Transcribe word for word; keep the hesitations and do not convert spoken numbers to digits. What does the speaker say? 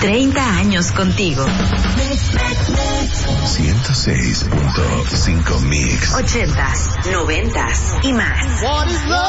treinta años contigo. ciento seis punto cinco Mix. Ochentas, noventas y más.